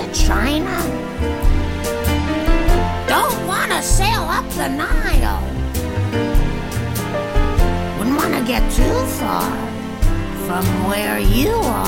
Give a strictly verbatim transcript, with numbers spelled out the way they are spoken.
China? Don't want to sail up the Nile. Wouldn't want to get too far from where you are.